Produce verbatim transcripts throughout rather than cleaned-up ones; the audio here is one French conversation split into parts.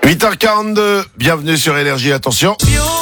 huit heures quarante-deux, bienvenue sur Énergie, attention.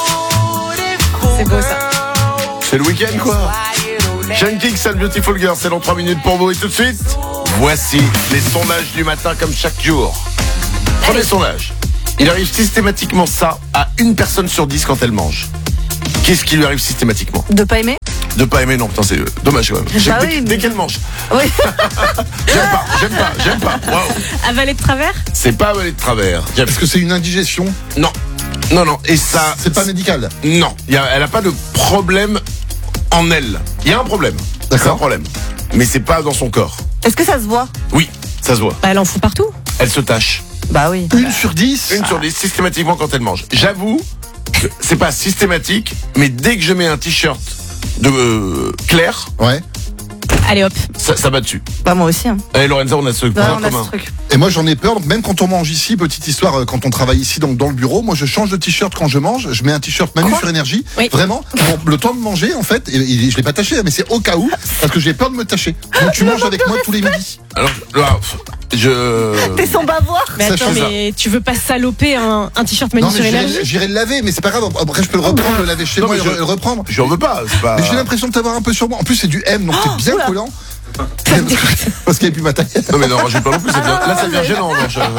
C'est beau ça. C'est le week-end quoi. Sean Kingston, c'est le Beautiful Girl, c'est dans trois minutes pour vous et tout de suite, voici les sondages du matin comme chaque jour. Premier sondage, il arrive systématiquement ça à une personne sur dix quand elle mange. Qu'est-ce qui lui arrive systématiquement? De pas aimer? De pas aimer, non, putain, c'est dommage quand même. Bah dès oui, dès mais- qu'elle mange. Oui. J'aime pas, j'aime pas, j'aime pas. Waouh. Avaler de travers? C'est pas avaler de travers. Jeff. Est-ce que c'est une indigestion? Non. Non, non. Et ça. C'est pas médical. Non. Il y a- elle a pas de problème en elle. Il y a un problème. D'accord. C'est un problème. Mais c'est pas dans son corps. Est-ce que ça se voit? Oui, ça se voit. Bah, elle en fout partout. Elle se tâche. Bah oui. Une sur dix. Une sur dix, systématiquement quand elle mange. J'avoue que c'est pas systématique, mais dès que je mets un t-shirt de euh, clair, Ouais. Allez hop. ça, ça va dessus. Bah moi aussi. Hein. Allez Lorenza, on a ce point Bah, en on a commun. ce truc. Et moi j'en ai peur, donc même quand on mange ici, petite histoire, euh, quand on travaille ici donc dans le bureau, moi je change de t-shirt quand je mange, je mets un t-shirt Manu Quoi sur énergie, Oui. vraiment, pour le temps de manger en fait, et, et je l'ai pas taché, mais c'est au cas où, parce que j'ai peur de me tâcher. Donc tu manges avec moi tous les midis. Alors, là, je. T'es sans bavoir. Mais Ça, attends, je fais mais tu veux pas saloper un, un t-shirt Manu Non sur mais énergie? j'irai j'irai le laver, mais c'est pas grave, après je peux le reprendre, le laver chez Non, moi et mais le je- le reprendre. J'en veux pas, c'est pas. Mais j'ai l'impression de t'avoir un peu sur moi. En plus c'est du M, donc c'est bien oula. collant. Parce qu'il n'y a plus ma taille. Non mais non, rajoute pas non plus, ça devient- là ça devient gênant. non, je...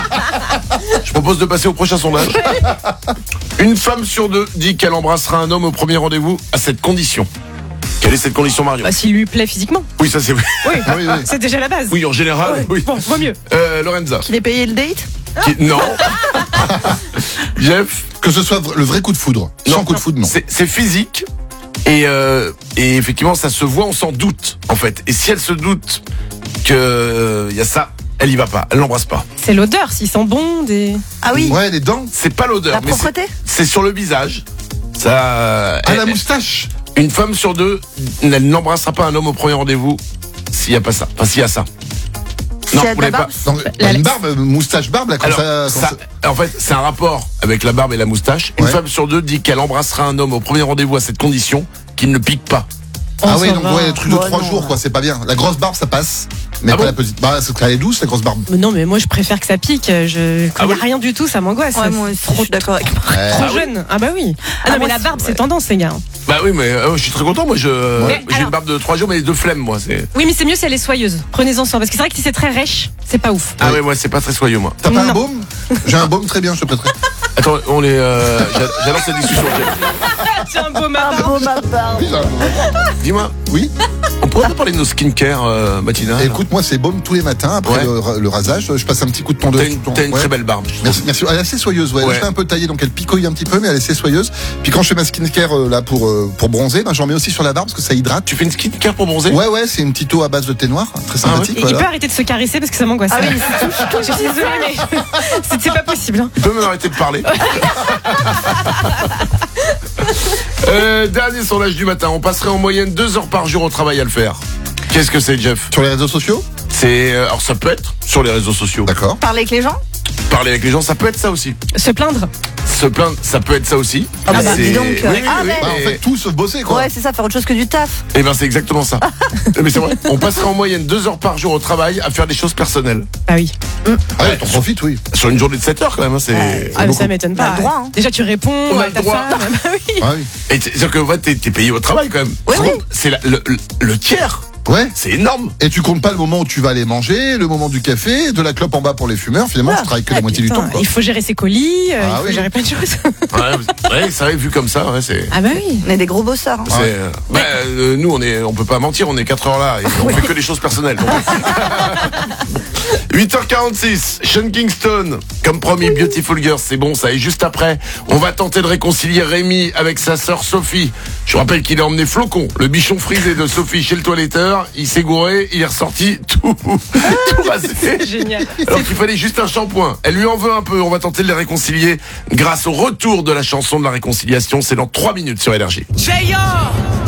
je propose de passer au prochain sondage. Une femme sur deux dit qu'elle embrassera un homme au premier rendez-vous à cette condition. Quelle est cette condition, Marion? Bah, s'il lui plaît physiquement. Oui, ça c'est oui. Oui, Oui, oui. c'est déjà la base. Oui, en général, Ouais. oui. Bon, vaut mieux. Euh, Lorenza. Il est payé le date? Qui- Non. Jeff. Que ce soit le vrai coup de foudre. Sans coup de foudre, non. C'est c'est physique. Et, euh, et effectivement, ça se voit, on s'en doute, en fait. Et si elle se doute que il y a ça, elle y va pas, elle l'embrasse pas. C'est l'odeur, s'il sent bon, des... Ah oui. Ouais, les dents. C'est pas l'odeur, La mais c'est- propreté? c'est sur le visage. Ça. Ah, elle- la moustache. Une femme sur deux, elle n'embrassera pas un homme au premier rendez-vous s'il y a pas ça. Enfin, s'il y a ça. S'il y a de la pas. barbe? Non, La- bah, une barbe, euh, moustache barbe, là, quand Alors, ça. quand ça- en fait, c'est un rapport avec la barbe et la moustache. Une Ouais. femme sur deux dit qu'elle embrassera un homme au premier rendez-vous à cette condition qu'il ne pique pas. Ah On oui, s'en donc va. ouais, truc de Bon, trois non, jours, ouais. quoi, c'est pas bien. La grosse barbe, ça passe, mais Ah pas bon la petite. Bah, c'est qu'elle est douce, la grosse barbe. Mais non, mais moi, je préfère que ça pique. Je... Quand Ah il y a oui rien du tout, ça m'angoisse. Ouais, moi aussi, je suis d'accord avec moi. Ouais. Trop Ah oui. jeune. Ah bah oui. Ah, Ah, non, mais moi, la c'est- barbe, c'est ouais. tendance, les gars. Bah oui, mais euh, je suis très content. Moi, je Mais j'ai alors- une barbe de trois jours, mais de flemme, moi. C'est. Oui, mais c'est mieux si elle est soyeuse. Prenez-en soin. Parce que c'est vrai que si c'est très rêche, c'est pas ouf. Ah ouais, moi, c'est pas très soyeux, moi. T'as pas Non. un baume? J'ai un baume très bien, je te prêterai. Attends, on est. Euh, j'a- J'adore cette discussion. C'est un beau Ah matin. bon, ma barbe. Oui, j'ai un baume. Dis-moi, Oui. on pourrait pas parler de nos skincare euh, matinales. Écoute, moi, c'est baume tous les matins, après Ouais. le, ra- le rasage, je passe un petit coup de T'as tondeuse une, tout le temps. t'as une Ouais. très belle barbe. je trouve. Merci, merci. Elle est assez soyeuse, ouais. Ouais. Je l'ai un peu taillée, donc elle picoille un petit peu, mais elle est assez soyeuse. Puis quand je fais ma skincare euh, là pour euh, pour bronzer, ben, j'en mets aussi sur la barbe parce que ça hydrate. Tu fais une skincare pour bronzer? Ouais, ouais, c'est une petite eau à base de thé noir, très sympathique. Et il voilà. peut arrêter de se caresser parce que ça m'angoisse. Ah oui, Je suis désolée, mais c'est- c'est pas possible. hein. Tu peux même arrêter de parler. euh, dernier sondage du matin. On passerait en moyenne deux heures par jour au travail à le faire. Qu'est-ce que c'est, Jeff? Sur les réseaux sociaux? C'est euh, alors ça peut être sur les réseaux sociaux. D'accord. Parler avec les gens? Parler avec les gens, ça peut être ça aussi. Se plaindre. Se plaindre, ça peut être ça aussi. Ah bah, C'est- dis donc. Oui, oui, Ah, oui, mais- Bah, en mais- fait, tout sauf bosser, quoi. Ouais, c'est ça, faire autre chose que du taf. Eh ben c'est exactement ça. Mais c'est vrai. On passerait en moyenne deux heures par jour au travail à faire des choses personnelles. Ah oui. Ah ouais, t'en profites, oui. Sur une journée de sept heures quand même. hein, c'est. Ouais. Ah, mais beaucoup. ça m'étonne On a pas. le droit, hein. Déjà, tu réponds On a à le ta droit. femme. Ah oui. Ah oui. Et c'est- c'est-à-dire que en fait, t'es, t'es payé au travail quand même. Oui, Tu oui. comptes, c'est la- le, le, le tiers. Ouais. C'est énorme. Et tu comptes pas le moment où tu vas aller manger, le moment du café, de la clope en bas pour les fumeurs. Finalement, Voilà. tu travailles que la Ah, moitié du putain, temps, quoi. il faut gérer ses colis, euh, Ah il faut oui. gérer plein de choses. Ouais, ouais, c'est vrai, vu comme ça, ouais, c'est. Ah bah oui. On est des gros bosseurs. hein. c'est, euh, bah, euh, nous, on est, on peut pas mentir, on est quatre heures là et on fait que des choses personnelles. donc. huit heures quarante-six, Sean Kingston, comme promis, Beautiful Girl, c'est bon, ça. Et juste après, on va tenter de réconcilier Rémi avec sa sœur Sophie. Je vous rappelle qu'il a emmené Flocon, le bichon frisé de Sophie, chez le toiletteur. Il s'est gouré, il est ressorti tout, tout rasé. Génial. Alors qu'il fallait juste un shampoing. Elle lui en veut un peu. On va tenter de les réconcilier grâce au retour de la chanson de la réconciliation. C'est dans trois minutes sur Énergie.